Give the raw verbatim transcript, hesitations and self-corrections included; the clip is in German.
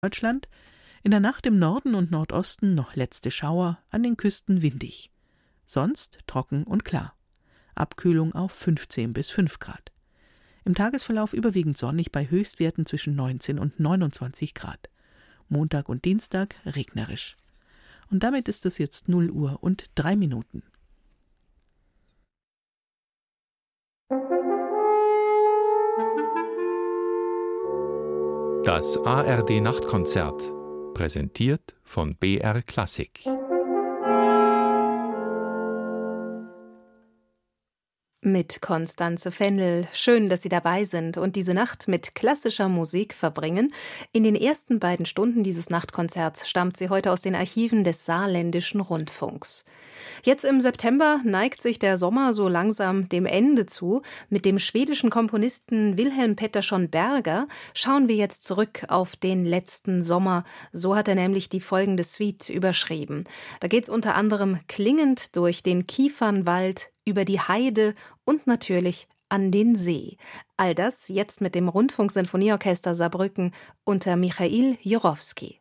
Deutschland. In der Nacht im Norden und Nordosten noch letzte Schauer, an den Küsten windig. Sonst trocken und klar. Abkühlung auf fünfzehn bis fünf Grad. Im Tagesverlauf überwiegend sonnig bei Höchstwerten zwischen neunzehn und neunundzwanzig Grad. Montag und Dienstag regnerisch. Und damit ist es jetzt null Uhr und drei Minuten. Das A R D-Nachtkonzert, präsentiert von B R Klassik. Mit Constanze Fennel. Schön, dass Sie dabei sind und diese Nacht mit klassischer Musik verbringen. In den ersten beiden Stunden dieses Nachtkonzerts stammt sie heute aus den Archiven des Saarländischen Rundfunks. Jetzt im September neigt sich der Sommer so langsam dem Ende zu. Mit dem schwedischen Komponisten Wilhelm Pettersson Berger schauen wir jetzt zurück auf den letzten Sommer. So hat er nämlich die folgende Suite überschrieben. Da geht es unter anderem klingend durch den Kiefernwald, über die Heide und natürlich an den See. All das jetzt mit dem Rundfunksinfonieorchester Saarbrücken unter Michail Jurowski.